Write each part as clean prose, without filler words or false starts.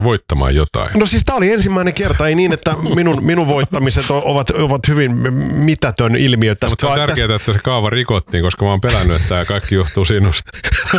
voittamaan jotain. No siis tää oli ensimmäinen kerta, ei niin, että minun voittamiset ovat hyvin mitätön ilmiö. Mutta se on tärkeää, että se kaava rikottiin, koska mä oon pelännyt, että tämä kaikki johtuu sinusta.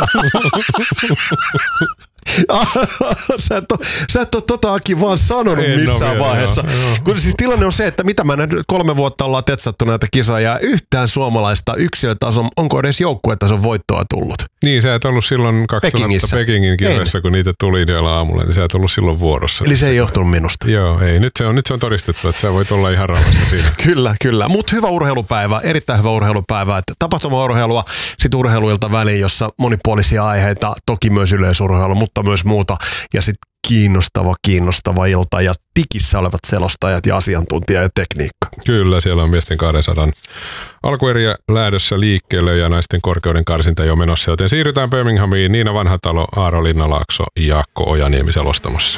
Sä et ole tota Aki vaan sanonut missään vaiheessa. Kun siis tilanne on se, että mitä mä 3 vuotta ollaan tetsattu näitä kisoja ja yhtään suomalaista yksilötason, onko edes joukkuetason voittoa tullut? Niin, sä et ollut silloin 2000 Pekingin kisoissa, kun niitä tuli siellä aamulla, niin sä et ollut silloin vuorossa. Eli se ei johtunut minusta. Joo, ei. Nyt se on todistettu, että sä voit olla ihan rauhassa siinä. Kyllä. Mutta hyvä urheilupäivä, erittäin hyvä urheilupäivä. Tapahtumaurheilua, sit urheiluilta väliin, jossa monipuolisia aiheita, toki myös yleisurheilu, mutta myös muuta. Ja sitten kiinnostava ilta ja tikissä olevat selostajat ja asiantuntija ja tekniikka. Kyllä, siellä on miesten 200 alkueriä lähdössä liikkeelle ja naisten korkeuden karsinta jo menossa, joten siirrytään Birminghamiin. Niina Vanhatalo, Aaro Linnalaakso ja Jaakko Ojaniemi selostamossa.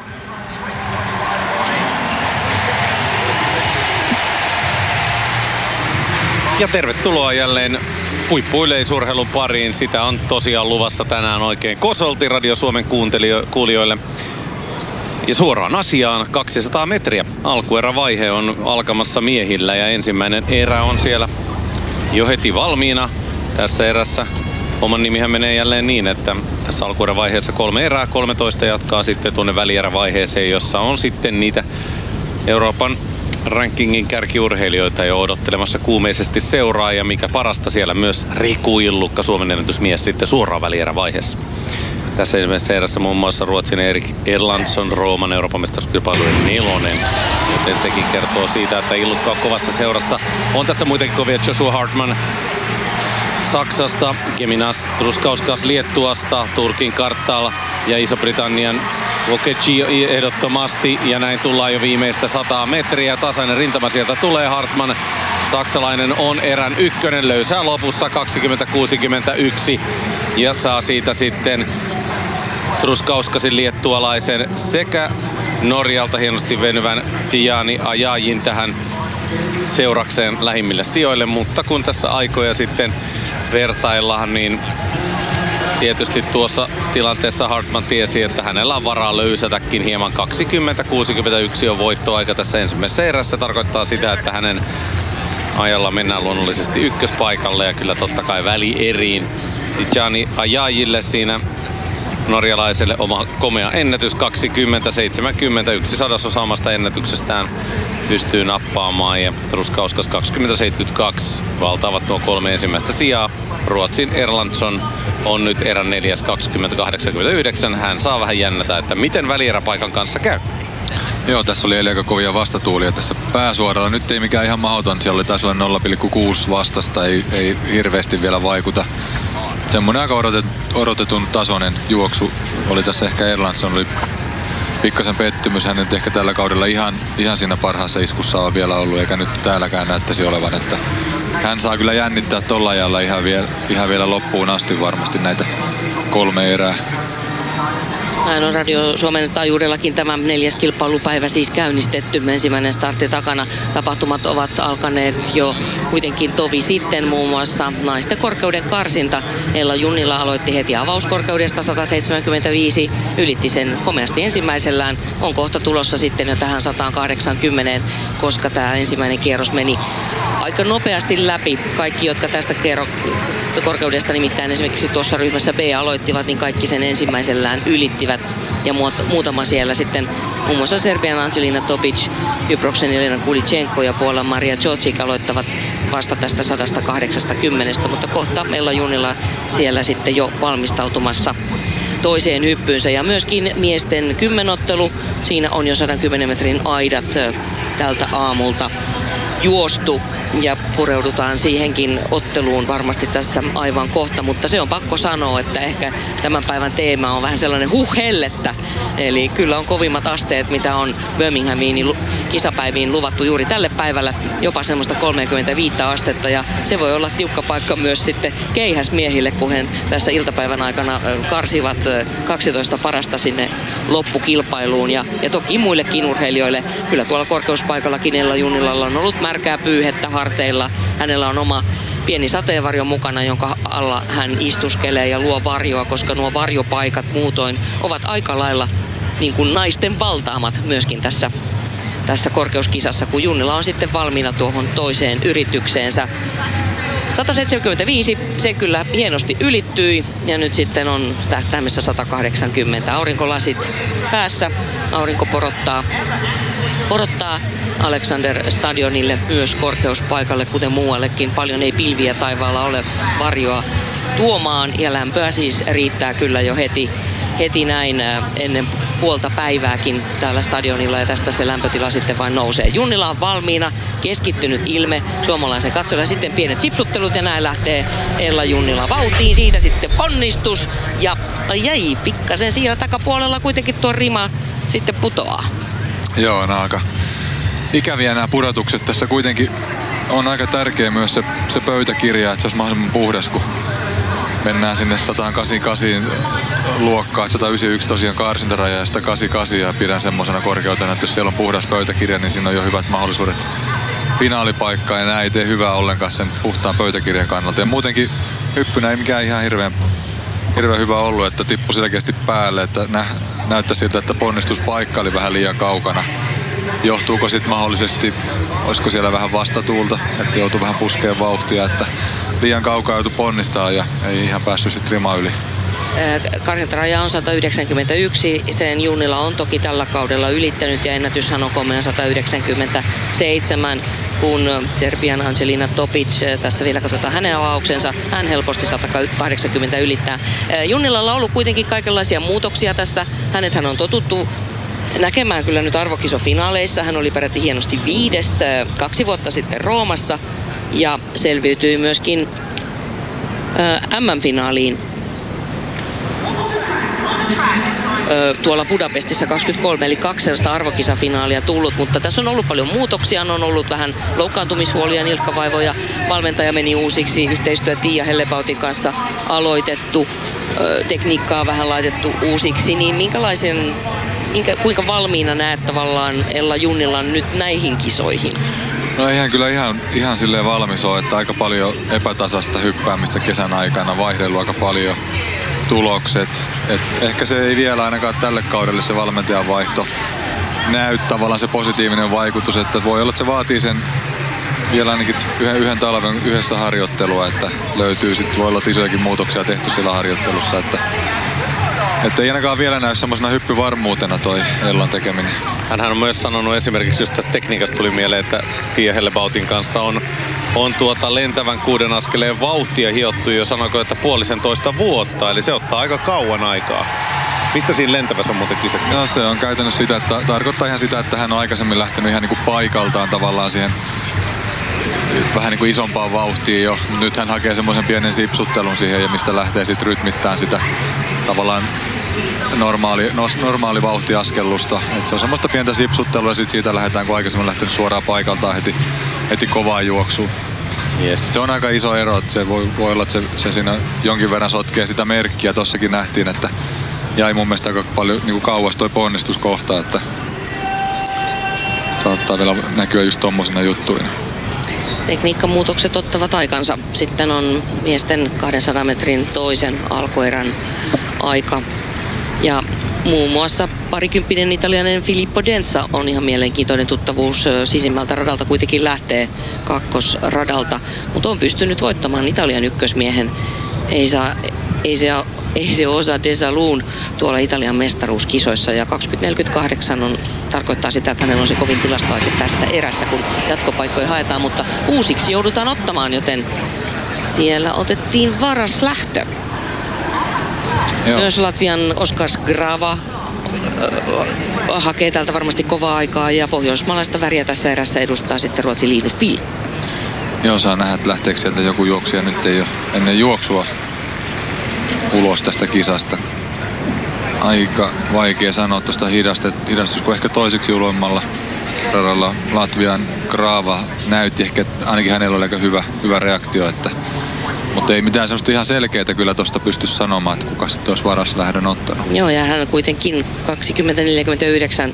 Ja tervetuloa jälleen huippu-yleisurheilun pariin. Sitä on tosiaan luvassa tänään oikein kosolti Radio Suomen kuulijoille. Ja suoraan asiaan, 200 metriä. Alkuerävaihe on alkamassa miehillä ja ensimmäinen erä on siellä jo heti valmiina. Tässä erässä oman nimihän menee jälleen niin, että tässä alkuerävaiheessa 3 erää, 13 jatkaa sitten tuonne välierävaiheeseen, jossa on sitten niitä Euroopan rankingin kärkiurheilijoita jo odottelemassa kuumeisesti seuraa ja mikä parasta siellä myös Riku Illukka, Suomen ennätysmies sitten suoraan välierävaiheessa. Tässä ensimmäisessä erässä muun muassa Ruotsin Erik Erlandsson, Rooman Euroopan mestaruuskilpailujen 4. Joten sekin kertoo siitä, että Illukka on kovassa seurassa. On tässä muitakin kovia: Joshua Hartman Saksasta, Geminas Truskauskas Liettuasta, Turkin Kartal ja Iso-Britannian Vokeci ehdottomasti. Ja näin tullaan jo viimeistä 100 metriä. Tasainen rintama sieltä tulee. Hartman, saksalainen, on erän 1. Löysää lopussa 20-61 ja saa siitä sitten Truskauskasin liettualaisen sekä Norjalta hienosti venyvän Tiani Ajajin tähän seurakseen lähimmille sijoille, mutta kun tässä aikoja sitten vertaillaan, niin tietysti tuossa tilanteessa Hartman tiesi, että hänellä on varaa löysätäkin hieman. 20-61 on voittoaika tässä ensimmäisessä erässä. Tarkoittaa sitä, että hänen ajalla mennään luonnollisesti ykköspaikalle ja kyllä totta kai välieriin. Tiani Ajajille siinä norjalaiselle oma komea ennätys 20-71 1/100 ennätyksestään pystyy nappaamaan ja Truskauskas 20-72 valtaavat nuo 3 ensimmäistä sijaa. Ruotsin Erlandsson on nyt erän 4. 20-89. Hän saa vähän jännätä, että miten välieräpaikan kanssa käy. Joo, tässä oli aika kovia vastatuulia tässä pääsuoralla. Nyt ei mikään ihan mahdoton. Siellä oli taisi olla 0,6 vastasta, ei hirveästi vielä vaikuta. Semmoinen aika odotetun tasoinen juoksu oli tässä. Ehkä Erlandsson oli pikkasen pettymys. Hän nyt ehkä tällä kaudella ihan siinä parhaassa iskussa on vielä ollut, eikä nyt täälläkään näyttäisi olevan. Että hän saa kyllä jännittää tolla ajalla ihan vielä loppuun asti varmasti näitä 3 erää. Näin on Radio Suomen taajuudellakin tämä 4. kilpailupäivä siis käynnistetty. Ensimmäinen startti takana. Tapahtumat ovat alkaneet jo kuitenkin tovi sitten. Muun muassa naisten korkeuden karsinta. Ella Junnila aloitti heti avauskorkeudesta 175. Ylitti sen komeasti ensimmäisellään. On kohta tulossa sitten jo tähän 180, koska tämä ensimmäinen kierros meni aika nopeasti läpi. Kaikki, jotka tästä korkeudesta nimittäin esimerkiksi tuossa ryhmässä B aloittivat, niin kaikki sen ensimmäisellään ylittivät. Ja muutama siellä sitten, muun muassa Serbian Angelina Topic, Kyproksen Elena Kulichenko ja Puolan Maria Čocic aloittavat vasta tästä 180, mutta kohta Ella Junnila siellä sitten jo valmistautumassa toiseen hyppyynsä. Ja myöskin miesten 10-ottelu, siinä on jo 110 metrin aidat tältä aamulta juostu. Ja pureudutaan siihenkin otteluun varmasti tässä aivan kohta, mutta se on pakko sanoa, että ehkä tämän päivän teema on vähän sellainen hellettä. Eli kyllä on kovimmat asteet, mitä on Birminghamiin kisapäiviin luvattu juuri tälle päivälle, jopa semmoista 35 astetta. Ja se voi olla tiukka paikka myös sitten keihäsmiehille, kun he tässä iltapäivän aikana karsivat 12 parasta sinne loppukilpailuun. Ja toki muillekin urheilijoille, kyllä tuolla korkeuspaikallakin Ella Junnilalla on ollut märkää pyyhettä harteilla. Hänellä on oma pieni sateenvarjo mukana, jonka alla hän istuskelee ja luo varjoa, koska nuo varjopaikat muutoin ovat aika lailla niin kuin naisten valtaamat myöskin tässä korkeuskisassa, kun Junnila on sitten valmiina tuohon toiseen yritykseensä. 175, se kyllä hienosti ylittyi ja nyt sitten on tähtäimessä 180. Aurinkolasit päässä, aurinko porottaa Alexander Stadionille myös korkeuspaikalle, kuten muuallekin. Paljon ei pilviä taivaalla ole varjoa tuomaan ja lämpöä siis riittää kyllä jo heti näin ennen puolta päivääkin täällä stadionilla ja tästä se lämpötila sitten vain nousee. Junnila on valmiina, keskittynyt ilme suomalaisen katsojalle. Sitten pienet sipsuttelut ja näin lähtee Ella Junnila vauhtiin. Siitä sitten ponnistus ja jäi pikkasen siellä takapuolella kuitenkin tuo rima sitten putoaa. Joo, aika ikäviä nämä pudotukset. Tässä kuitenkin on aika tärkeä myös se pöytäkirja, että se olisi mahdollisimman puhdas, kun mennään sinne 188 luokkaan, 191 tosiaan karsintaraja ja 188 ja pidän semmoisena korkeutena, että jos siellä on puhdas pöytäkirja, niin siinä on jo hyvät mahdollisuudet finaalipaikkaan ja nämä ei tee hyvää ollenkaan sen puhtaan pöytäkirjan kannalta. Ja muutenkin hyppynä ei mikään ihan hirveän hyvä ollut, että tippui selkeästi päälle, että näyttää siltä, että ponnistuspaikka oli vähän liian kaukana. Johtuuko sitten mahdollisesti, olisiko siellä vähän vastatuulta, että joutui vähän puskeen vauhtia, että liian kaukaa joutui ponnistaa ja ei ihan päässyt sitten rima yli. Karsintaraja on 191, sen Junnila on toki tällä kaudella ylittänyt ja ennätyshän on 197, kun Serbian Angelina Topic, tässä vielä katsotaan hänen avauksensa, hän helposti 180 ylittää. Junnilalla on ollut kuitenkin kaikenlaisia muutoksia tässä, hänethän on totuttu näkemään kyllä nyt arvokisofinaaleissa, hän oli peräti hienosti 5. 2 vuotta sitten Roomassa ja selviytyi myöskin MM-finaaliin tuolla Budapestissa 23, eli 2 arvokisafinaalia tullut, mutta tässä on ollut paljon muutoksia, on ollut vähän loukkaantumishuolia, nilkkavaivoja, valmentaja meni uusiksi, yhteistyö Tiia Hellebautin kanssa aloitettu, tekniikkaa vähän laitettu uusiksi, niin kuinka valmiina näet tavallaan Ella Junnilan nyt näihin kisoihin? No eihän kyllä ihan silleen valmis ole, että aika paljon epätasasta hyppäämistä kesän aikana, vaihdellut aika paljon tulokset. Et ehkä se ei vielä ainakaan tälle kaudelle se valmentajan vaihto näy tavallaan se positiivinen vaikutus, että voi olla, että se vaatii sen vielä ainakin yhden talven yhdessä harjoittelua, että löytyy sitten, voi olla isojakin muutoksia tehty siellä harjoittelussa, että ei ainakaan vielä näy semmoisena hyppyvarmuutena toi Ellan tekeminen. Hänhän on myös sanonut esimerkiksi, jos tästä tekniikasta tuli mieleen, että Tiia Hellebautin kanssa on lentävän 6 askeleen vauhtia hiottu jo, sanoiko, että 1,5 vuotta, eli se ottaa aika kauan aikaa. Mistä siinä lentävässä on muuten kyse? No se on käytännössä sitä, että tarkoittaa ihan sitä, että hän on aikaisemmin lähtenyt ihan niin kuin paikaltaan tavallaan siihen vähän niin kuin isompaan vauhtiin jo. Nyt hän hakee semmoisen pienen sipsuttelun siihen ja mistä lähtee sitten rytmittämään sitä tavallaan normaali vauhtiaskellusta. Et se on semmoista pientä sipsuttelua ja sitten siitä lähdetään, kun aikaisemmin lähtenyt suoraan paikaltaan heti kovaan juoksuun. Yes. Se on aika iso ero, että se voi olla, että se siinä jonkin verran sotkee sitä merkkiä. Tossakin nähtiin, että jäi mun mielestä aika paljon niin kuin kauas toi ponnistuskohta, että saattaa vielä näkyä just tommosina juttuina. Tekniikkamuutokset ottavat aikansa. Sitten on miesten 200 metrin toisen alkuerän aika. Ja muun muassa parikymppinen italialainen Filippo Denza on ihan mielenkiintoinen tuttavuus. Sisimmältä radalta kuitenkin lähtee kakkosradalta, mutta on pystynyt voittamaan Italian ykkösmiehen. Ei se osa Desaluun tuolla Italian mestaruuskisoissa ja 20.48 tarkoittaa sitä, että hänellä on se kovin tilastoaike tässä erässä, kun jatkopaikkoja haetaan, mutta uusiksi joudutaan ottamaan, joten siellä otettiin varas lähtö. Joo. Myös Latvian Oskars Grava hakee täältä varmasti kovaa aikaa ja pohjoismaalaista väriä tässä erässä edustaa sitten Ruotsin Linus Pihl. Joo, saa nähdä, että lähteekö sieltä joku juoksija nyt ei ole ennen juoksua ulos tästä kisasta. Aika vaikea sanoa tuosta hidastus, kun ehkä toiseksi uloimmalla radalla Latvian Grava näytti ehkä, että ainakin hänellä oli aika hyvä reaktio, mutta ei mitään semmoista ihan selkeää kyllä tuosta pysty sanomaan, että kuka sitten olisi varas lähdön ottanut. Joo, ja hän kuitenkin 20.49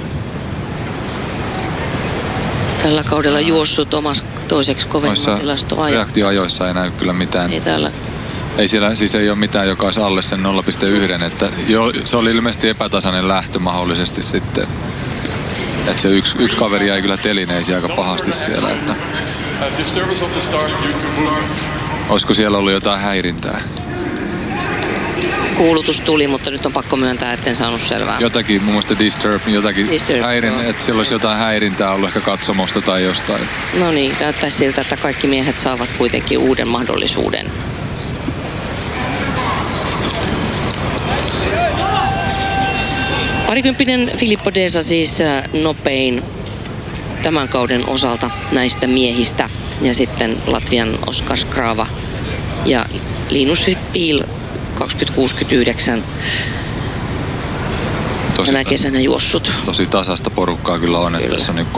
tällä kaudella juossut omassa toiseksi kovemman tilastoajan. Reaktioajoissa ei näy kyllä mitään. Ei täällä Ei siellä siis ei ole mitään, joka olisi alle sen 0,1, että se oli ilmeisesti epätasainen lähtö mahdollisesti sitten. Että se yksi kaveri jäi kyllä telineisiin aika pahasti siellä, että olisiko siellä ollut jotain häirintää? Kuulutus tuli, mutta nyt on pakko myöntää, etten saanut selvää. Jotakin, mun mielestä disturb, että siellä olisi jotain häirintää ollut ehkä katsomosta tai jostain. No niin, näyttäisi siltä, että kaikki miehet saavat kuitenkin uuden mahdollisuuden. Parikymppinen Filippo Desa siis nopein tämän kauden osalta näistä miehistä. Ja sitten Latvian Oskar Skrava ja Linus Pihl 2069 tänä kesänä juossut. Tosi tasasta porukkaa kyllä on, että tässä on niin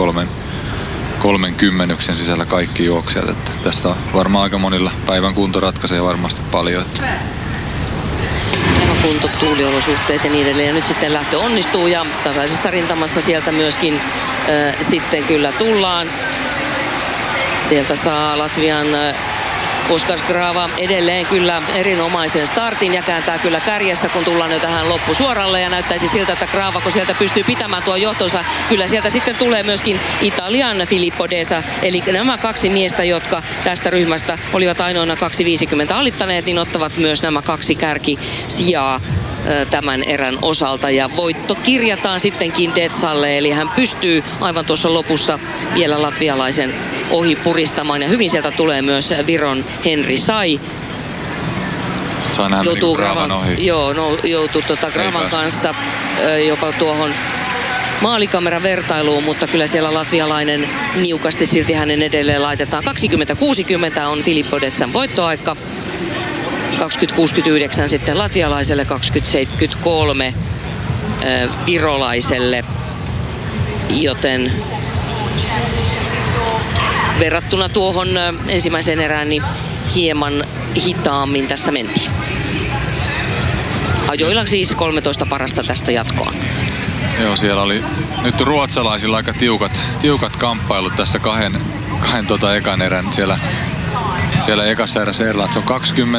30 sisällä kaikki juoksijat. Että tässä on varmaan aika monilla päivän kunto ratkaisee varmasti paljon. Että kunto, tuuliolosuhteet ja niin edelleen. Ja nyt sitten lähtö onnistuu ja tasaisessa rintamassa sieltä myöskin sitten kyllä tullaan. Sieltä saa Latvian Oskar Skrava edelleen kyllä erinomaisen startin ja kääntää kyllä kärjessä, kun tullaan jo tähän loppusuoralle. Ja näyttäisi siltä, että Skrava, kun sieltä pystyy pitämään tuon johtonsa, kyllä sieltä sitten tulee myöskin Italian Filippo Desa. Eli nämä kaksi miestä, jotka tästä ryhmästä olivat ainoana 2.50 alittaneet, niin ottavat myös nämä kaksi kärkisijaa tämän erän osalta. Ja voitto kirjataan sittenkin Desalle, eli hän pystyy aivan tuossa lopussa vielä latvialaisen ohi puristamaan. Ja hyvin sieltä tulee myös Viron Henri Sai. Joutuu Gravan ohi. Joutuu Gravan kanssa jopa tuohon maalikameran vertailuun, mutta kyllä siellä latvialainen niukasti silti hänen edelleen laitetaan. 20.60 on Filippo Desan voittoaika. 20.69 sitten latvialaiselle, 20.73 virolaiselle, joten verrattuna tuohon ensimmäiseen erään niin hieman hitaammin tässä mentiin. Ajoilla siis 13 parasta tästä jatkoa. Joo, siellä oli nyt ruotsalaisilla aika tiukat kamppailut tässä kahden ekan erän siellä ekassa erässä Erlands on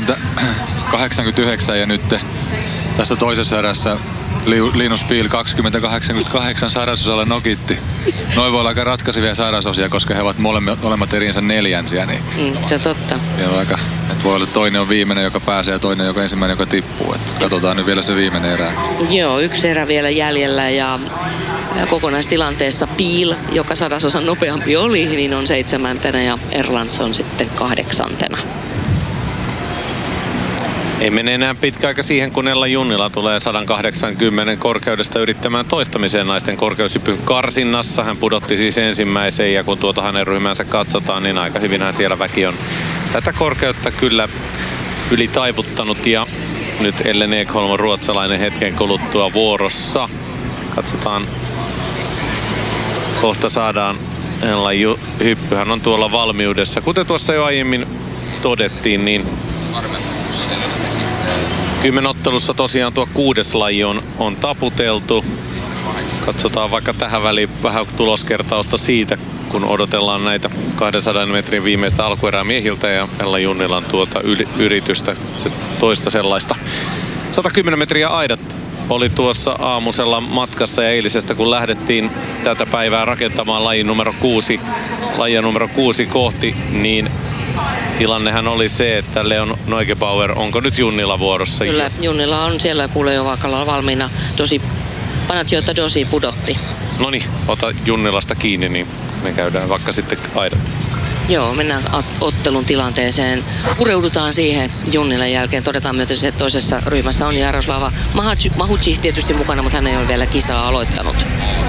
20-89 ja nyt tässä toisessa erässä Linus Pihl 20-88 sairasosalla nokitti. Noin voi olla aika ratkaisevia sairasosia, koska he ovat molemmat eriensä neljänsiä. Niin se on totta. Että voi olla toinen on viimeinen, joka pääsee ja toinen joka ensimmäinen, joka tippuu. Että katsotaan nyt vielä se viimeinen erä. Joo, yksi erä vielä jäljellä ja kokonaistilanteessa Pihl, joka sadasosan nopeampi oli, niin on 7. ja Erlands on sitten 8. Ei mene enää pitkä aika siihen, kun Ella Junnila tulee 180 korkeudesta yrittämään toistamiseen naisten korkeushypyn karsinnassa. Hän pudotti siis ensimmäisen ja kun tuota hänen ryhmänsä katsotaan, niin aika hyvinhän siellä väki on tätä korkeutta kyllä yli taivuttanut. Ja nyt Ellen Ekholm on ruotsalainen hetken kuluttua vuorossa. Katsotaan, kohta saadaan Ella hyppy. Hän on tuolla valmiudessa. Kuten tuossa jo aiemmin todettiin, niin 10 ottelussa tosiaan tuo 6. laji on taputeltu. Katsotaan vaikka tähän väliin vähän tuloskertausta siitä, kun odotellaan näitä 200 metrin viimeistä alkuerää miehiltä ja Ella Junnilan tuota yritystä, se toista sellaista. 110 metriä aidat oli tuossa aamusella matkassa ja eilisestä, kun lähdettiin tätä päivää rakentamaan lajia numero 6 kohti, niin tilannehan oli se, että Leon Neugebauer, onko nyt Junnila vuorossa? Kyllä, Junnila on siellä kuule jo vaikka valmiina. Panathiotta Dosi pudotti. Noniin, ota Junnilasta kiinni, niin me käydään vaikka sitten aidat. Joo, mennään ottelun tilanteeseen. Pureudutaan siihen Junnilan jälkeen. Todetaan myös, että toisessa ryhmässä on Jaroslava Mahuci tietysti mukana, mutta hän ei ole vielä kisaa aloittanut.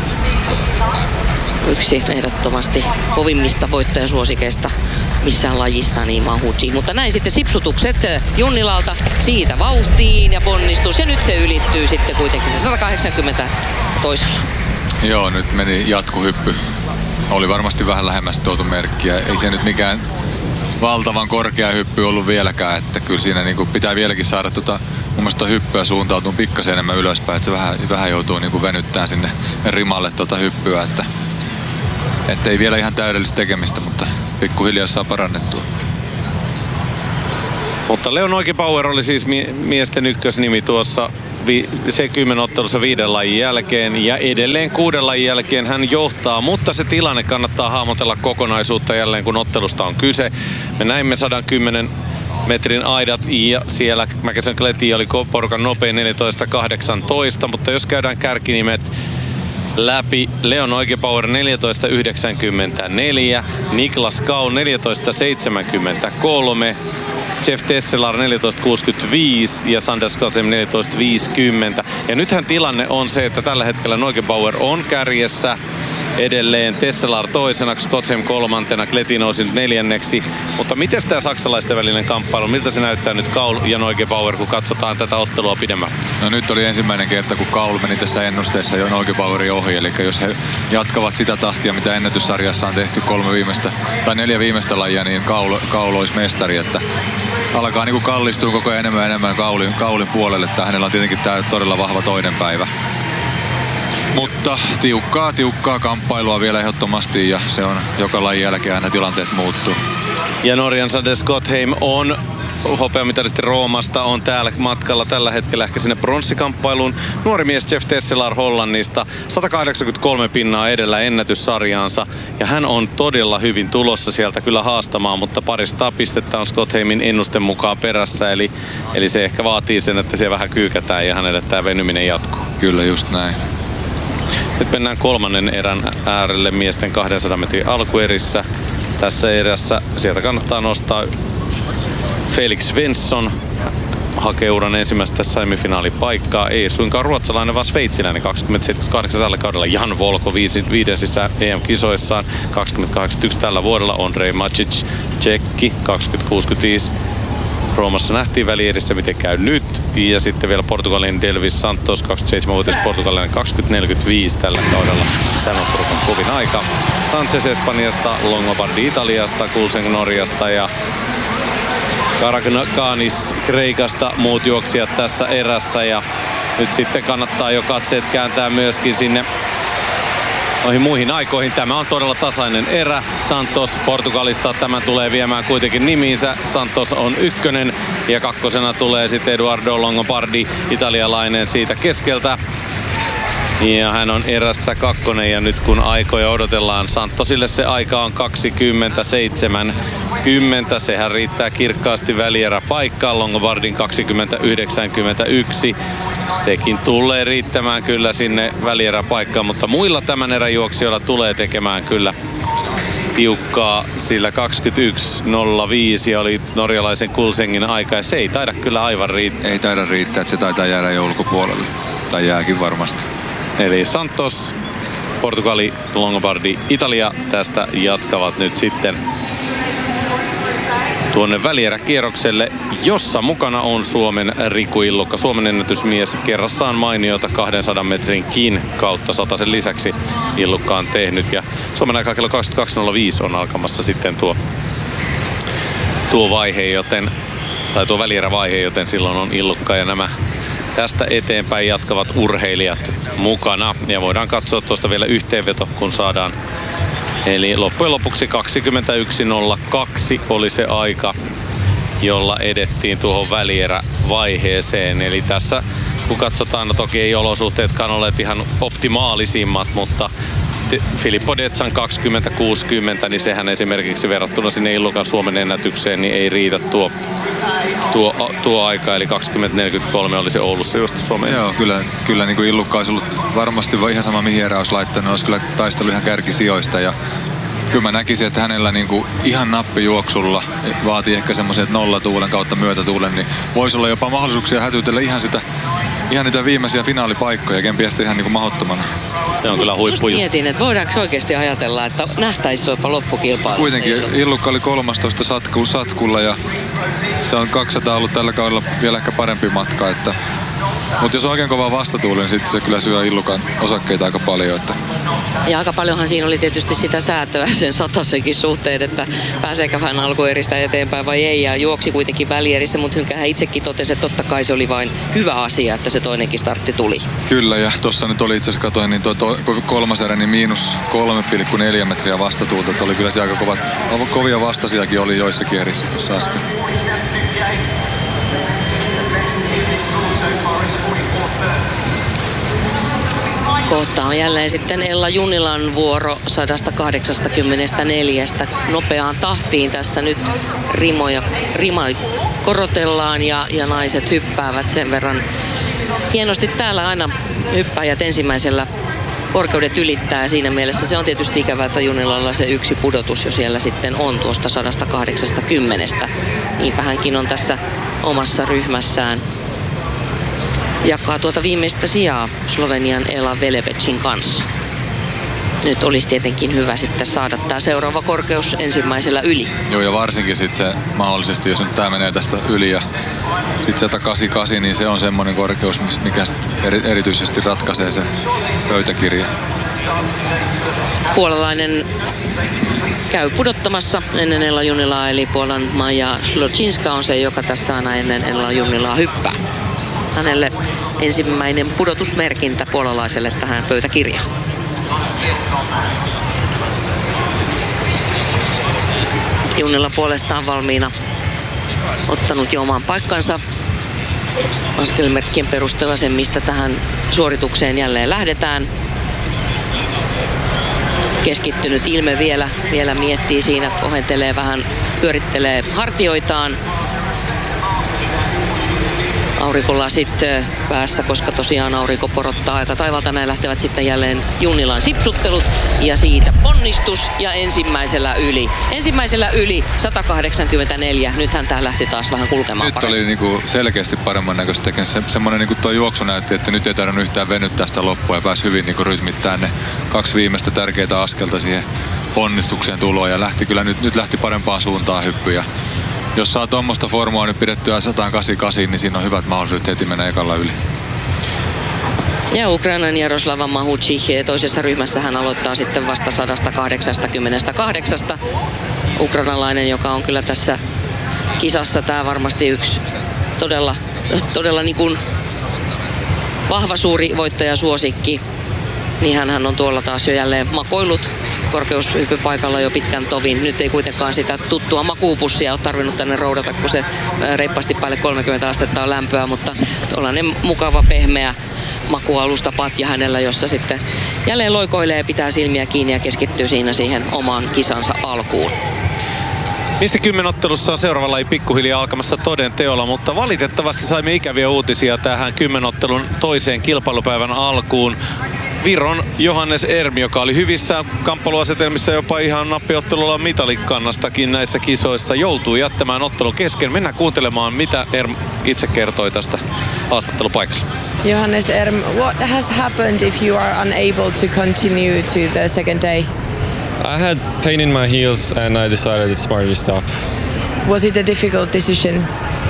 Yksi ehdottomasti kovimmista voittajasuosikeista missään lajissa, niin Mahuci. Mutta näin sitten sipsutukset Junnilalta siitä vauhtiin ja ponnistus. Ja nyt se ylittyy sitten kuitenkin se 180 toisella. Joo, nyt meni jatkuhyppy. Oli varmasti vähän lähemmäs tuotu merkkiä. Ei se nyt mikään valtavan korkea hyppy ollut vieläkään. Että kyllä siinä niin kuin pitää vieläkin saada mun mielestä hyppyä suuntautua pikkasen enemmän ylöspäin. Että se vähän joutuu niin kuin venyttämään sinne rimalle hyppyä. Että ei vielä ihan täydellistä tekemistä, mutta pikkuhiljaa saa parannettua. Mutta Leon Oikebauer oli siis miesten ykkösnimi tuossa C10-ottelussa 5 lajin jälkeen ja edelleen 6 lajin jälkeen hän johtaa, mutta se tilanne kannattaa hahmotella kokonaisuutta jälleen, kun ottelusta on kyse. Me näimme 110 metrin aidat ja siellä Mäkäsen Kleti oli porukan nopein 14.18, mutta jos käydään kärkinimet läpi, Leon Oikebauer 14.94, Niklas Kaul 14.73, Jeff Tesselar 14.65 ja Sander Scottheim 14.50. Ja nythän tilanne on se, että tällä hetkellä Neugebauer on kärjessä edelleen, Tesselar toisena, Scottheim kolmantena, Kleti nousi nyt 4. Mutta miten tämä saksalaisten välinen kamppailu, miltä se näyttää nyt Kaul ja Neugebauer, kun katsotaan tätä ottelua pidemmän? No nyt oli ensimmäinen kerta, kun Kaul meni tässä ennusteessa jo Neugebauerin ohi, eli jos he jatkavat sitä tahtia, mitä ennätyssarjassa on tehty 4 viimeistä lajia, niin Kaul olisi mestari, että alkaa niinku kallistua koko ajan enemmän Kaulin puolelle, että hänellä on tietenkin tämä todella vahva toinen päivä. Mutta tiukkaa kamppailua vielä ehdottomasti ja se on joka lajin jälkeen aina tilanteet muuttuu. Ja Norjan Sander Scottheim on hopeamitalisti Roomasta, on täällä matkalla tällä hetkellä ehkä sinne pronssikamppailuun. Nuori mies Jeff Tesselar Hollannista, 183 pinnaa edellä ennätyssarjaansa ja hän on todella hyvin tulossa sieltä kyllä haastamaan, mutta 200 pistettä on Scottheimin ennusten mukaan perässä, eli se ehkä vaatii sen, että siellä vähän kyykätään ja hänelle tämä venyminen jatkuu. Kyllä just näin. Nyt mennään 3. erän äärelle miesten 200 metrin alkuerissä. Tässä erässä sieltä kannattaa nostaa Felix Svensson. Hakee uran ensimmäistä semifinaalipaikkaa. Ei suinkaan ruotsalainen, vaan sveitsiläinen 2078 tällä kaudella. Jan Volko viidesissä EM-kisoissaan 2081 tällä vuodella. Ondrej Macic, tsekki 2065. Roomassa nähtiin välierissä, miten käy nyt. Ja sitten vielä Portugalin Delvis Santos, 27-vuotias portugalilainen, 2045 tällä kaudella. Tämä on kovin aika. Sanchez Espanjasta, Longobardi Italiasta, Kulseng Norjasta ja Karakanis Kreikasta muut juoksijat tässä erässä. Ja nyt sitten kannattaa jo katseet kääntää myöskin sinne noihin muihin aikoihin. Tämä on todella tasainen erä. Santos Portugalista tämän tulee viemään kuitenkin nimiinsä. Santos on 1 ja 2 tulee sitten Eduardo Longobardi, italialainen siitä keskeltä. Ja hän on erässä 2 ja nyt kun aikoja odotellaan, Santosille se aika on 20:70. Sehän riittää kirkkaasti välieräpaikkaan, Longobardin 20:91. Sekin tulee riittämään kyllä sinne välieräpaikkaan, mutta muilla tämän erän juoksijoilla tulee tekemään kyllä tiukkaa, sillä 21:05 oli norjalaisen Kulsengin aika ja se ei taida kyllä aivan riittää. Ei taida riittää, että se taitaa jäädä jo ulkopuolelle. Tai jääkin varmasti. Eli Santos, Portugali, Longobardi, Italia tästä jatkavat nyt sitten tuonne välieräkierrokselle, jossa mukana on Suomen Riku Illukka, Suomen ennätysmies, kerrassaan mainiota 200 metrinkin kautta 100 lisäksi Illukka on tehnyt. Ja Suomen aikaa kello 22:05 on alkamassa sitten tuo vaihe, tuo välierävaihe, joten silloin on Illukka ja nämä tästä eteenpäin jatkavat urheilijat mukana. Ja voidaan katsoa tuosta vielä yhteenveto, kun saadaan. Eli loppujen lopuksi 21:02 oli se aika, jolla edettiin tuohon välierävaiheeseen. Eli tässä kun katsotaan, no toki ei olosuhteetkaan ole ihan optimaalisimmat, mutta Filippo Detsan 20:60, niin sehän esimerkiksi verrattuna sinne Illukan Suomen ennätykseen, niin ei riitä tuo aika, eli 20:43 oli se Oulussa juostu Suomen. Joo, kyllä niin kuin Illukka olisi ollut varmasti ihan sama mihin erä olisi laittanut, olisi kyllä taistellut ihan kärkisijoista ja kyllä mä näkisin, että hänellä niin kuin ihan nappijuoksulla vaatii ehkä semmoisen nollatuulen kautta myötätuulen, niin voisi olla jopa mahdollisuuksia hätyytellä ihan niitä viimeisiä finaalipaikkoja, kenties ihan niin kuin mahdottomana. Se on kyllä huippujuttu. Mietin, että voidaanko oikeasti ajatella, että nähtäisiin jopa loppukilpailu. Kuitenkin Illukka oli 13 satkulla ja se on 200 ollut tällä kaudella vielä ehkä parempi matka. Mutta jos on oikein kova vastatuuli, niin sitten se kyllä syö Illukan osakkeita aika paljon. Ja aika paljonhan siinä oli tietysti sitä säätöä sen satasenkin suhteen, että pääseekö hän alkueristä eteenpäin vai ei. Ja juoksi kuitenkin välierissä, mutta Hynkähän itsekin totesi, että totta kai se oli vain hyvä asia, että se toinenkin startti tuli. Kyllä, ja tuossa nyt oli itse asiassa, katoin, niin tuo 3. erä, niin -3,4 metriä vastatuulta. Että oli kyllä se aika kovia vastasiakin oli joissakin erissä tuossa äsken. Kohta on jälleen sitten Ella Junnilan vuoro 184. Nopeaan tahtiin tässä nyt rima korotellaan ja naiset hyppäävät sen verran hienosti. Täällä aina hyppäjät ensimmäisellä korkeudet ylittää ja siinä mielessä se on tietysti ikävää, että Junnilalla se yksi pudotus jo siellä sitten on tuosta 180. Niinpä hänkin on tässä omassa ryhmässään. Jakaa tuota viimeistä sijaa Slovenian Ela Velevecin kanssa. Nyt olisi tietenkin hyvä sitten saada tämä seuraava korkeus ensimmäisellä yli. Joo, ja varsinkin sitten se mahdollisesti, jos nyt tämä menee tästä yli ja sitten 188, niin se on semmoinen korkeus, mikä erityisesti ratkaisee se pöytäkirja. Puolalainen käy pudottamassa ennen Ella Junnilaa, eli Puolan Maja Ślączyńska on se, joka tässä aina ennen Ella Junnilaa hyppää. Hänelle ensimmäinen pudotusmerkintä puolalaiselle tähän pöytäkirjaan. Junnila puolestaan valmiina ottanut jo oman paikkansa askelmerkkien perusteella sen, mistä tähän suoritukseen jälleen lähdetään. Keskittynyt ilme vielä miettii siinä, kohentelee vähän, pyörittelee hartioitaan. Aurinkolasit päässä, koska tosiaan aurinko porottaa aika taivalta. Näin lähtevät sitten jälleen Junnilan sipsuttelut ja siitä ponnistus ja ensimmäisellä yli 184. Nythän tää lähti taas vähän kulkemaan nyt paremmin. Oli niinku selkeästi paremman näköistä tekemistä. Semmoinen niinku tuo juoksu näytti, että nyt ei tarvinnut yhtään venyttää sitä loppua ja pääsi hyvin niinku rytmittämään ne 2 viimeistä tärkeitä askelta siihen ponnistukseen tuloon ja lähti kyllä nyt lähti parempaan suuntaan hyppyjä. Jos saa tuommoista formua nyt pidettyä 188, niin siinä on hyvät mahdollisuudet heti mennä ekalla yli. Ja Ukrainan Jaroslava Mahuchi toisessa ryhmässä hän aloittaa sitten vasta 188. Ukrainalainen, joka on kyllä tässä kisassa tää varmasti yksi todella niin kuin vahva suuri voittajasuosikki. Niin hän on tuolla taas jo jälleen makoillut korkeushyppypaikalla jo pitkän tovin. Nyt ei kuitenkaan sitä tuttua makuupussia ole tarvinnut tänne roudata, kun se reippaasti päälle 30 astetta on lämpöä, mutta tuollainen mukava pehmeä makualusta patja hänellä, jossa sitten jälleen loikoilee ja pitää silmiä kiinni ja keskittyy siinä siihen omaan kisansa alkuun. Mistä 10-ottelussa on seuraava laji pikkuhiljaa alkamassa toden teolla, mutta valitettavasti saimme ikäviä uutisia tähän 10-ottelun toiseen kilpailupäivän alkuun. Viron Johannes Erm, joka oli hyvissä kamppailuasetelmissa jopa ihan nappiottelulla mitalikannastakin näissä kisoissa, joutuu jättämään ottelun kesken. Mennään kuuntelemaan, mitä Erm itse kertoi tästä haastattelupaikalla. Johannes Erm, what has happened if you are unable to continue to the second day? I had pain in my heels and I decided it's smart to stop. Was it a difficult decision?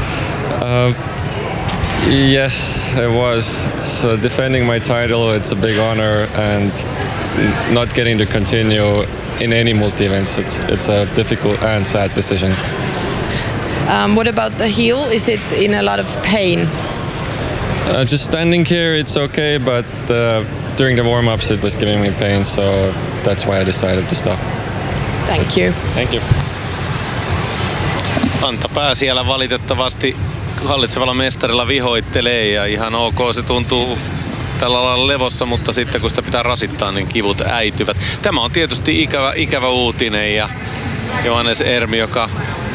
Yes, it was. It's defending my title. It's a big honor, and not getting to continue in any multi-events. It's a difficult and sad decision. What about the heel? Is it in a lot of pain? Just standing here, it's okay, but during the warm-ups, it was giving me pain, so that's why I decided to stop. Thank you. Thank you. Antapää siellä valitettavasti hallitsevalla mestarilla vihoittelee ja ihan ok, se tuntuu tällä lailla levossa, mutta sitten kun sitä pitää rasittaa, niin kivut äityvät. Tämä on tietysti ikävä uutinen ja Johannes Erm, joka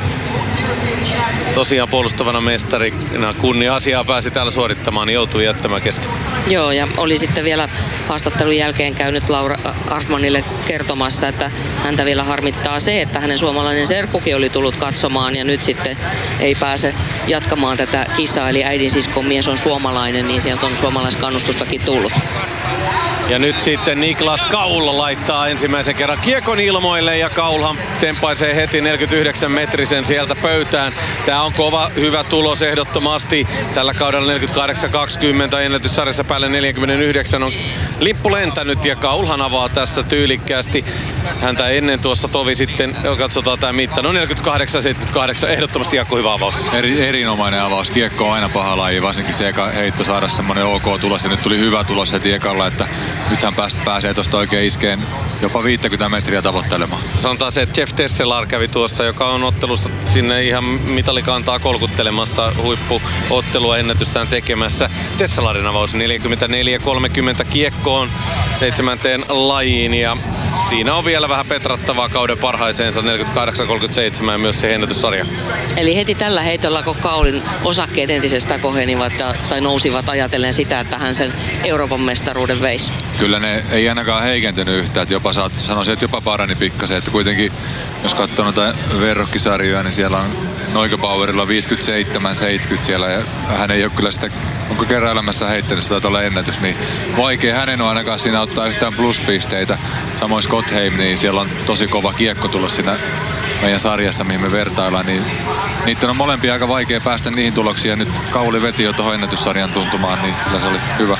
tosiaan puolustavana mestarina kunnia-asiaa pääsi täällä suorittamaan, niin joutui jättämään kesken. Joo, ja oli sitten vielä haastattelun jälkeen käynyt Laura Arfmanille kertomassa, että häntä vielä harmittaa se, että hänen suomalainen serkkukin oli tullut katsomaan ja nyt sitten ei pääse jatkamaan tätä kisaa. Eli äidin siskon mies on suomalainen, niin sieltä on suomalaiskannustustakin tullut. Ja nyt sitten Niklas Kaul laittaa ensimmäisen kerran kiekon ilmoille ja Kaulhan tempaisee heti 49-metrisen sieltä pöytään. Tää on kova, hyvä tulos ehdottomasti. Tällä kaudella 48-20 ennätyssarjassa päälle 49 on lippu lentänyt ja Kaulhan avaa tässä tyylikkäästi. Häntä ennen tuossa tovi sitten, katsotaan tää mitta, no 48-78, ehdottomasti Jaakko hyvä avaus. Erinomainen avaus. Kiekko on aina paha laji, varsinkin se eka heitto saada semmonen ok tulos ja nyt tuli hyvä tulos heti ekalla, että nythän pääsee tosta oikein iskeen jopa 50 metriä tavoittelemaan. Sanotaan se, että Jeff Tesselar kävi tuossa, joka on ottelussa sinne ihan mitalikantaa kolkuttelemassa, huippuottelua ennätystään tekemässä. Tesselarin avaus 44-30 kiekkoon 7. lajiin ja siinä on vielä vähän petrattavaa kauden parhaiseensa 48-37 ja myös se ennätyssarja. Eli heti tällä heitolla, kun Kaulin osakkeet entisestään kohenivat tai nousivat ajatellen sitä, että hän sen Euroopan mestaruuden veisi. Kyllä ne ei ainakaan heikentynyt yhtään, että jopa sanoisin, että jopa parani pikkasen, että kuitenkin jos katsoo noita verrokkisarjoja, niin siellä on Neugebauerilla 57-70 siellä ja hän ei ole kyllä sitä, onko kerran elämässä heittänyt sitä tuolla ennätys, niin vaikea hänen on ainakaan siinä ottaa yhtään pluspisteitä. Samoin Scottheim, niin siellä on tosi kova kiekko tullut siinä meidän sarjassa, mihin me vertaillaan, niin niiden on molempia aika vaikea päästä niihin tuloksiin ja nyt Kauli veti jo tuohon ennätyssarjan tuntumaan, niin kyllä se oli hyvä.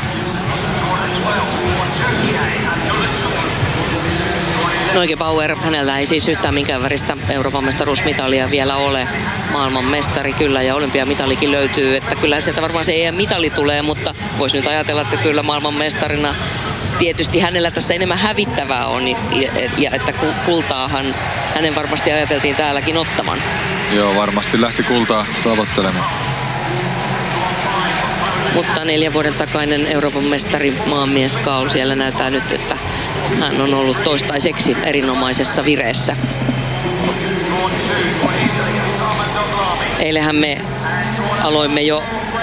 Neugebauer, hänellä ei siis yhtään minkään väristä Euroopan mestaruusmitalia vielä ole. Maailman mestari kyllä ja olympiamitalikin löytyy, että kyllä sieltä varmaan se EM-mitali tulee, mutta voisi nyt ajatella, että kyllä maailman mestarina tietysti hänellä tässä enemmän hävittävää on ja että kultaahan hänen varmasti ajateltiin täälläkin ottaman. Joo, varmasti lähti kultaa tavoittelemaan. Mutta 4 vuoden takainen Euroopan mestari maanmies Kaul siellä näyttää nyt, että hän on ollut toistaiseksi erinomaisessa vireessä. Eilenhän me aloimme jo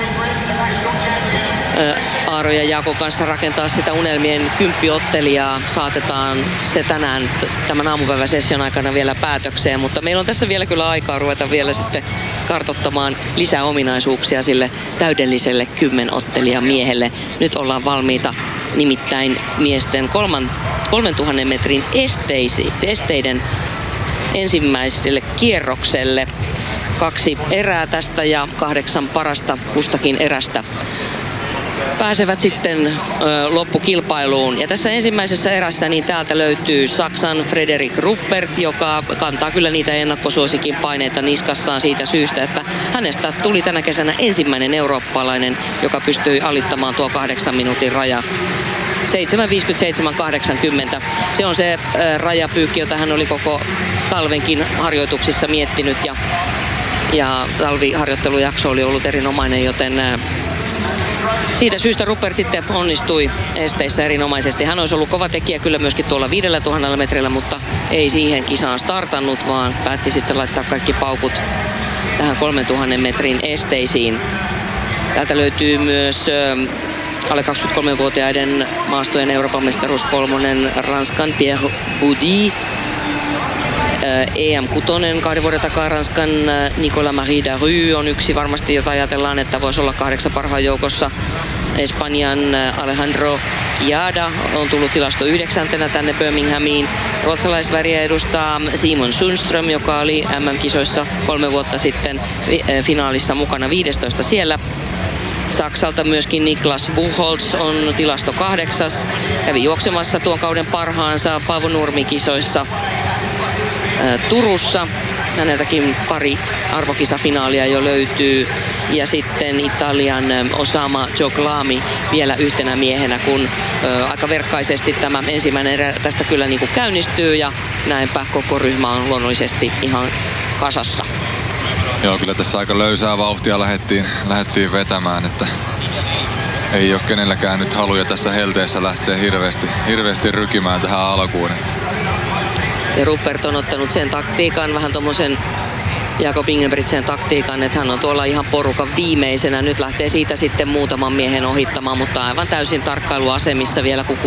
Aaro ja Jaakon kanssa rakentaa sitä unelmien kymppiottelijaa. Saatetaan se tänään tämän aamupäiväsession aikana vielä päätökseen, mutta meillä on tässä vielä kyllä aikaa ruveta vielä sitten kartoittamaan lisää ominaisuuksia sille täydelliselle 10-ottelijamiehelle. Nyt ollaan valmiita nimittäin miesten 3000 metrin esteiden ensimmäiselle kierrokselle. 2 erää tästä ja 8 parasta kustakin erästä pääsevät sitten loppukilpailuun. Ja tässä ensimmäisessä erässä niin täältä löytyy Saksan Frederik Ruppert, joka kantaa kyllä niitä ennakkosuosikin paineita niskassaan siitä syystä, että hänestä tuli tänä kesänä ensimmäinen eurooppalainen, joka pystyi alittamaan tuo 8 minuutin raja. 7.57.80. Se on se rajapyykki, jota hän oli koko talvenkin harjoituksissa miettinyt ja talviharjoittelujakso oli ollut erinomainen, joten siitä syystä Ruppert sitten onnistui esteissä erinomaisesti. Hän olisi ollut kova tekijä kyllä myöskin tuolla 5000 metrillä, mutta ei siihen kisaan startannut, vaan päätti sitten laittaa kaikki paukut tähän 3000 metrin esteisiin. Täältä löytyy myös alle 23-vuotiaiden maastojen Euroopan mestaruus 3. Ranskan Pierre Boudy. EM6 2 vuoden takaa Ranskan Nicolas-Marie Daru on yksi varmasti, jota ajatellaan, että voisi olla 8 parhaan joukossa. Espanjan Alejandro Giada on tullut tilasto 9. tänne Birminghamiin. Ruotsalaisväriä edustaa Simon Sundström, joka oli MM-kisoissa 3 vuotta sitten finaalissa mukana 15 siellä. Saksalta myöskin Niklas Buchholz on tilasto 8. Kävi juoksemassa tuon kauden parhaansa Paavo Nurmi-kisoissa Turussa. Häneltäkin pari arvokisafinaalia jo löytyy. Ja sitten Italian Osama Joglami vielä yhtenä miehenä, kun aika verkkaisesti tämä ensimmäinen erä tästä kyllä niin kuin käynnistyy. Ja näinpä koko ryhmä on luonnollisesti ihan kasassa. Joo, kyllä tässä aika löysää vauhtia lähdettiin vetämään, että ei ole kenelläkään nyt haluja tässä helteessä lähteä hirveästi rykimään tähän alkuun. Ja Ruppert on ottanut sen taktiikan, vähän tommosen Jakob Ingebrigtsen taktiikan, että hän on tuolla ihan porukan viimeisenä. Nyt lähtee siitä sitten muutaman miehen ohittamaan, mutta aivan täysin tarkkailuasemissa vielä, kun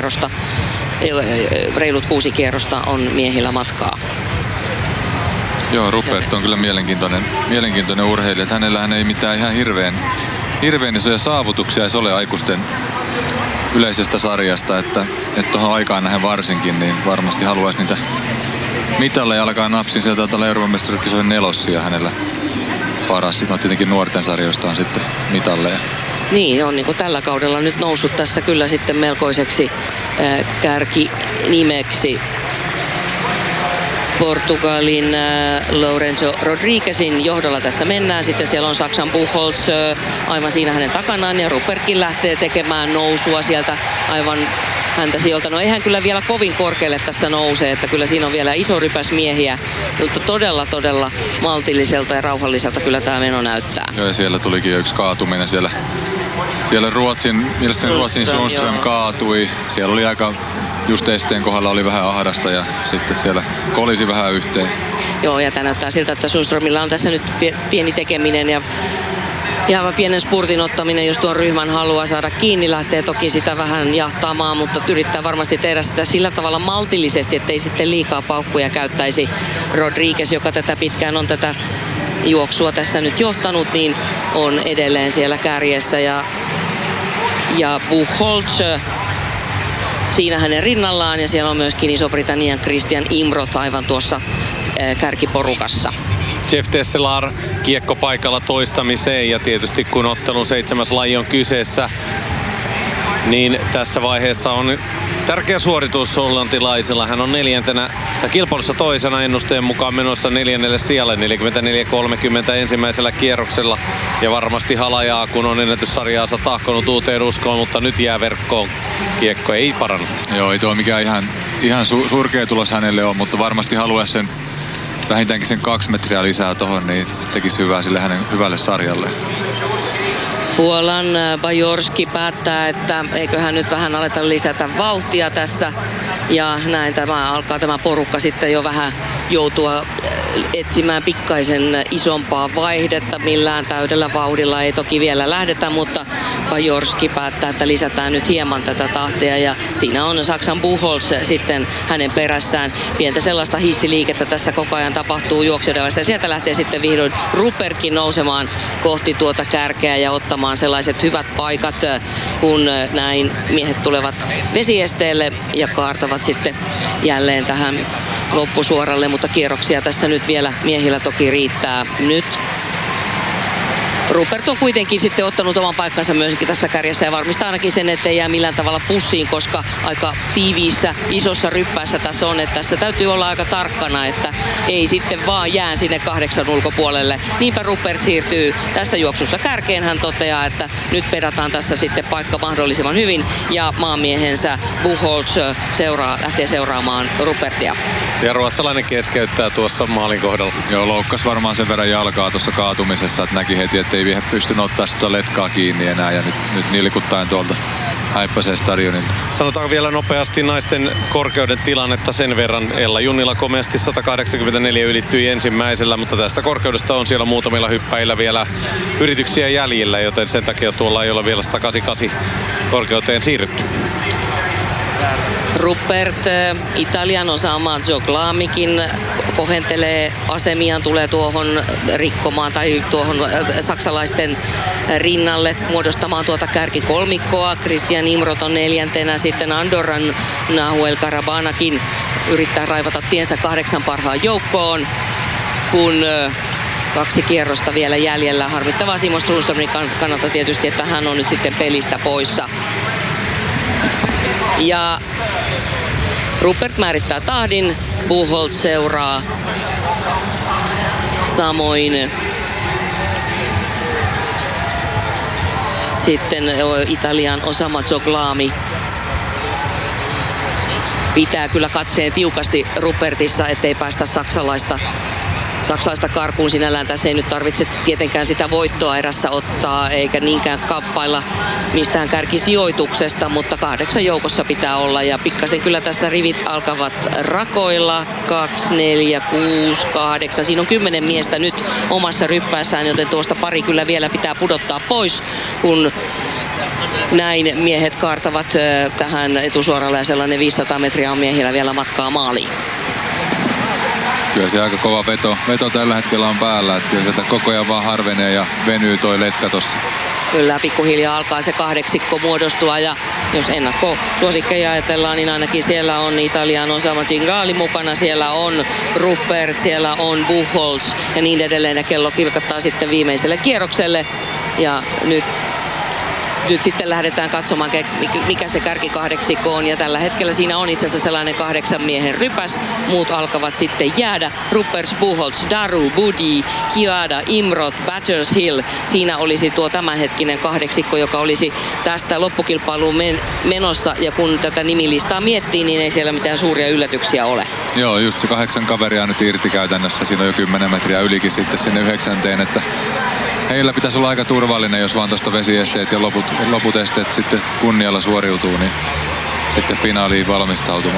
reilut 6 kierrosta on miehillä matkaa. Joo, Ruppert on kyllä mielenkiintoinen urheilija. Hänellähän ei mitään ihan hirveän isoja saavutuksia edes ole aikuisten yleisestä sarjasta, että tuohon aikaan nähden varsinkin, niin varmasti haluaisi niitä mitalleja alkaa napsin. Sieltä taitaa Euroopan mestaruuskisojen 4 hänellä paras. Sitten tietenkin nuorten sarjoista on sitten mitalleja. Niin, on niin kuin tällä kaudella nyt noussut tässä kyllä sitten melkoiseksi kärkinimeksi. Portugalin Lourenço Rodriguezin johdolla tässä mennään. Sitten siellä on Saksan Buchholz aivan siinä hänen takanaan ja Ruppertkin lähtee tekemään nousua sieltä aivan häntä sijoilta. No ei hän kyllä vielä kovin korkealle tässä nousee, että kyllä siinä on vielä iso rypäs miehiä, mutta todella maltilliselta ja rauhalliselta kyllä tämä meno näyttää. Joo, ja siellä tulikin yksi kaatuminen siellä mielestäni Ruotsin Sundström kaatui. Siellä oli aika, just esteen kohdalla oli vähän ahdasta ja sitten siellä kolisi vähän yhteen. Joo, ja tämä näyttää siltä, että Sundströmillä on tässä nyt pieni tekeminen ja ihan pienen spurtin ottaminen, jos tuon ryhmän haluaa saada kiinni, lähtee toki sitä vähän jahtaamaan, mutta yrittää varmasti tehdä sitä sillä tavalla maltillisesti, ettei sitten liikaa paukkuja käyttäisi. Rodriguez, joka tätä pitkään on tätä juoksua tässä nyt johtanut, niin on edelleen siellä kärjessä ja Buchholz siinä hänen rinnallaan ja siellä on myöskin Iso-Britannian Christian Imrot aivan tuossa kärkiporukassa. Jeff Tesselar kiekko paikalla toistamiseen ja tietysti kun ottelun 7. laji on kyseessä, niin tässä vaiheessa on tärkeä suoritus hollantilaisilla. Hän on kilpailussa toisena ennusteen mukaan menossa 4. sijalle 44-30 ensimmäisellä kierroksella. Ja varmasti halajaa, kun on ennätyssarjaansa tahkonut uuteen uskoon, mutta nyt jää verkkoon. Kiekko ei parannu. Joo, ei tuo mikään ihan surkea tulos hänelle on, mutta varmasti haluaisi sen vähintäänkin sen 2 metriä lisää tohon, niin tekisi hyvää sille hänen hyvälle sarjalle. Puolan Bajorski päättää, että eiköhän nyt vähän aleta lisätä vauhtia tässä. Ja näin alkaa tämä porukka sitten jo vähän joutua etsimään pikkaisen isompaa vaihdetta. Millään täydellä vauhdilla ei toki vielä lähdetä, mutta Bajorski päättää, että lisätään nyt hieman tätä tahtia. Ja siinä on Saksan Buchholz sitten hänen perässään. Pientä sellaista hissiliikettä tässä koko ajan tapahtuu juoksijoiden välistä. Ja sieltä lähtee sitten vihdoin Rupertkin nousemaan kohti tuota kärkeä ja ottamaan sellaiset hyvät paikat, kun näin miehet tulevat vesiesteelle ja kaartavat sitten jälleen tähän loppusuoralle, mutta kierroksia tässä nyt vielä miehillä toki riittää. Nyt Rupert on kuitenkin sitten ottanut oman paikkansa myöskin tässä kärjessä ja varmistaa ainakin sen, ettei jää millään tavalla pussiin, koska aika tiiviissä, isossa ryppäässä tässä on, että tässä täytyy olla aika tarkkana, että ei sitten vaan jää sinne 8 ulkopuolelle. Niinpä Rupert siirtyy tässä juoksussa kärkeen. Hän toteaa, että nyt pedataan tässä sitten paikka mahdollisimman hyvin ja maanmiehensä Buchholz lähtee seuraamaan Rupertia. Ja ruotsalainen keskeyttää tuossa maalin kohdalla. Joo, loukkasi varmaan sen verran jalkaa tuossa kaatumisessa, että näki heti, että ei pystynyt ottaa sitä letkaa kiinni enää ja nyt nilkuttaen tuolta häippäisee stadionilta. Sanotaan vielä nopeasti naisten korkeuden tilannetta sen verran. Ella Junnila komeasti 184 ylittyi ensimmäisellä, mutta tästä korkeudesta on siellä muutamilla hyppäillä vielä yrityksiä jäljellä, joten sen takia tuolla ei ole vielä 188 korkeuteen siirrytty. Rupert, Italian Osama Joglamikin kohentelee asemiaan, tulee tuohon rikkomaan tai tuohon saksalaisten rinnalle muodostamaan tuota kärkikolmikkoa. Christian Imrot on 4. Sitten Andorran Nahuel Karabanakin yrittää raivata tiensä 8 parhaan joukkoon, kun 2 kierrosta vielä jäljellä. Harmittavaa Simo Sundströmin kannalta tietysti, että hän on nyt sitten pelistä poissa. Ja Rupert määrittää tahdin, Buchholz seuraa. Samoin sitten Italian Osama Joglami pitää kyllä katseen tiukasti Rupertissa, ettei päästä saksalaista karkuun. Sinällään tässä ei nyt tarvitse tietenkään sitä voittoa erässä ottaa, eikä niinkään kamppailla mistään kärkisijoituksesta, mutta 8 joukossa pitää olla. Ja pikkasen kyllä tässä rivit alkavat rakoilla. 2, 4, 6, 8. Siinä on 10 miestä nyt omassa ryppäässään, joten tuosta pari kyllä vielä pitää pudottaa pois, kun näin miehet kaartavat tähän etusuoralle ja sellainen 500 metriä on miehillä vielä matkaa maaliin. Kyllä se aika kova veto tällä hetkellä on päällä, että kyllä sieltä koko ajan vaan harvenee ja venyy toi letka tossa. Kyllä pikkuhiljaa alkaa se 8 muodostua ja jos ennakkosuosikkeja ajatellaan, niin ainakin siellä on Italian Osama Zingali mukana, siellä on Rupert, siellä on Buchholz ja niin edelleen ja kello kirkattaa sitten viimeiselle kierrokselle ja nyt nyt sitten lähdetään katsomaan, mikä se kärkikahdeksikko on. Ja tällä hetkellä siinä on itse asiassa sellainen 8 miehen rypäs. Muut alkavat sitten jäädä. Ruppers, Buchholz, Daru, Budi, Kiada, Imrot, Badgers Hill. Siinä olisi tuo tämänhetkinen kahdeksikko, joka olisi tästä loppukilpailuun menossa. Ja kun tätä nimilistaa miettii, niin ei siellä mitään suuria yllätyksiä ole. Joo, just se 8 kaveria nyt irti käytännössä. Siinä on jo 10 metriä ylikin sitten sinne 9. Että heillä pitäisi olla aika turvallinen, jos vaan tuosta vesiesteet ja loput esteet sitten kunnialla suoriutuu, niin sitten finaaliin valmistautumaan.